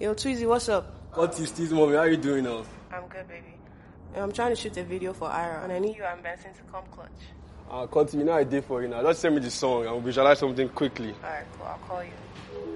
Yo, Tweezy, what's up? What is this, mommy? How you doing now? I'm good, baby. I'm trying to shoot a video for Ira, and I need you and Benson to come clutch. Conti, you know I did for you now. Just send me the song and we'll visualize something quickly. Alright, cool. I'll call you.